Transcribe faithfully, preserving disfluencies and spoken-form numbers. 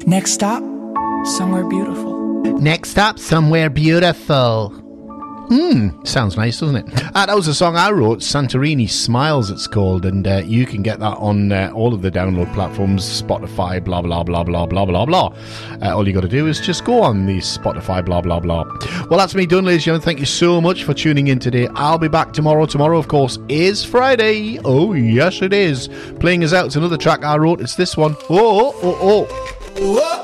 Next stop, somewhere beautiful. Next stop, somewhere beautiful. Hmm, sounds nice, doesn't it? Uh, that was a song I wrote, Santorini Smiles it's called, and uh, you can get that on uh, all of the download platforms, Spotify, blah, blah, blah, blah, blah, blah, blah. Uh, all you got to do is just go on the Spotify, blah, blah, blah. Well, that's me done, ladies and gentlemen. Thank you so much for tuning in today. I'll be back tomorrow. Tomorrow, of course, is Friday. Oh, yes, it is. Playing us out, it's another track I wrote. It's this one. Oh, oh, oh, oh.